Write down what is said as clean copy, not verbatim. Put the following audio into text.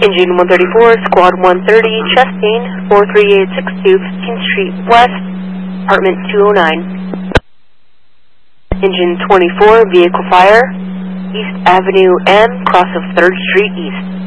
Engine 134, Squad 130, chest pain, 43862, 15th Street West, Apartment 209. Engine 24, vehicle fire, East Avenue M, cross of 3rd Street East.